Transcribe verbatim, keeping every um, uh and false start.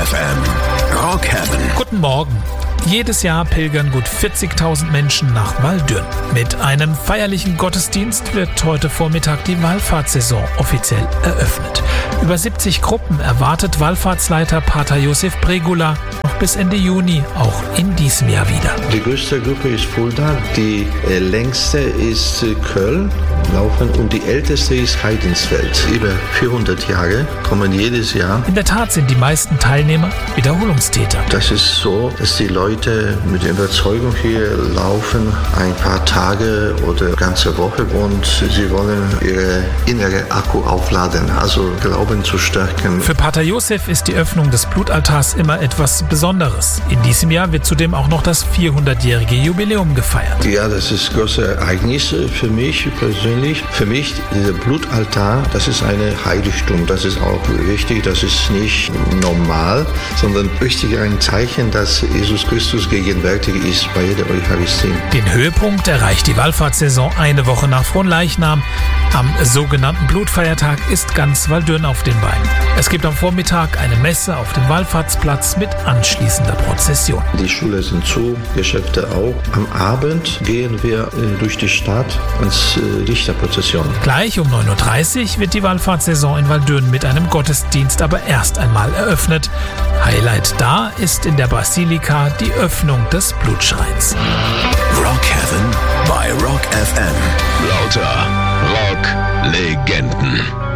F M. Rock Heaven. Guten Morgen. Jedes Jahr pilgern gut vierzigtausend Menschen nach Waldürn. Mit einem feierlichen Gottesdienst wird heute Vormittag die Wallfahrtssaison offiziell eröffnet. Über siebzig Gruppen erwartet Wallfahrtsleiter Pater Josef Bregula noch bis Ende Juni, auch in diesem Jahr wieder. Die größte Gruppe ist Fulda, die äh, längste ist äh, Köln laufen und die älteste ist Heidinsfeld. Über vierhundert Jahre kommen jedes Jahr. In der Tat sind die meisten Teilnehmer Wiederholungstäter. Das ist so, dass die Leute mit Überzeugung hier laufen, ein paar Tage oder ganze Woche und sie wollen ihre innere Akku aufladen, also Glauben zu stärken. Für Pater Josef ist die Öffnung des Blutaltars immer etwas Besonderes. In diesem Jahr wird zudem auch noch das vierhundertjährige Jubiläum gefeiert. Ja, das ist ein großes Ereignis für mich persönlich. Für mich, dieser Blutaltar, das ist eine Heiligtum. Das ist auch wichtig, das ist nicht normal, sondern richtig ein Zeichen, dass Jesus Christus gegenwärtig ist bei jeder Eucharistie. Den Höhepunkt erreicht die Wallfahrtssaison eine Woche nach Fronleichnam. Am sogenannten Blutfeiertag ist ganz Waldürn auf den Beinen. Es gibt am Vormittag eine Messe auf dem Wallfahrtsplatz mit anschließender Prozession. Die Schulen sind zu, Geschäfte auch. Am Abend gehen wir durch die Stadt ans Lichterprozession. Gleich um neun Uhr dreißig wird die Wallfahrtssaison in Waldürn mit einem Gottesdienst aber erst einmal eröffnet. Highlight da ist in der Basilika die Öffnung des Blutschreins. Rock Heaven bei Rock F M. Lauter Rock-Legenden.